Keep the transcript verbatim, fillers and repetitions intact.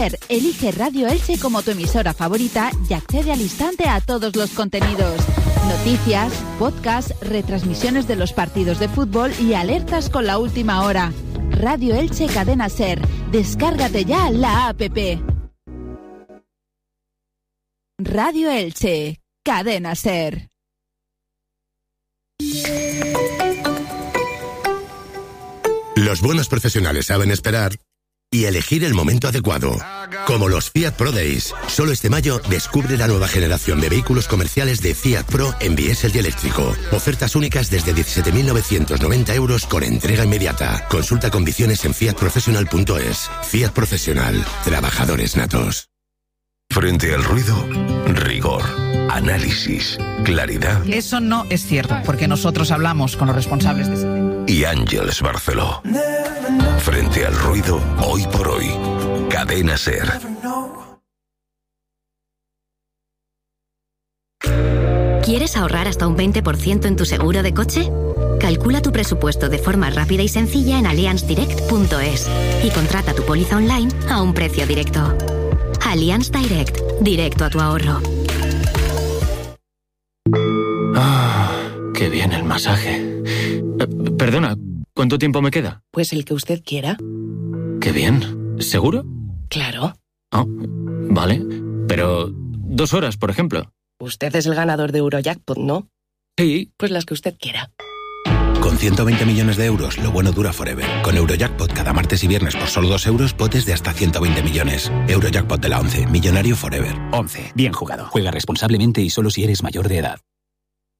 Elige Radio Elche como tu emisora favorita y accede al instante a todos los contenidos. Noticias, podcasts, retransmisiones de los partidos de fútbol y alertas con la última hora. Radio Elche Cadena Ser. Descárgate ya la app. Radio Elche Cadena Ser. Los buenos profesionales saben esperar y elegir el momento adecuado. Como los Fiat Pro Days. Solo este mayo descubre la nueva generación de vehículos comerciales de Fiat Pro en diésel y eléctrico. Ofertas únicas desde diecisiete mil novecientos noventa euros con entrega inmediata. Consulta condiciones en fiat professional punto es. Fiat Profesional. Trabajadores natos. Frente al ruido, rigor, análisis, claridad. Eso no es cierto, porque nosotros hablamos con los responsables de ese tema. Y Ángeles Barceló. Frente al ruido, hoy por hoy. Cadena Ser. ¿Quieres ahorrar hasta un veinte por ciento en tu seguro de coche? Calcula tu presupuesto de forma rápida y sencilla en allianz direct punto es y contrata tu póliza online a un precio directo. Allianz Direct, directo a tu ahorro. Ah, qué bien el masaje. Eh, perdona, ¿cuánto tiempo me queda? Pues el que usted quiera. Qué bien. ¿Seguro? Claro. Oh, vale. Pero dos horas, por ejemplo. Usted es el ganador de Eurojackpot, ¿no? Sí. Pues las que usted quiera. Con ciento veinte millones de euros, lo bueno dura forever. Con Eurojackpot cada martes y viernes por solo dos euros, potes de hasta ciento veinte millones. Eurojackpot de la once, millonario forever. once. Bien jugado. Juega responsablemente y solo si eres mayor de edad.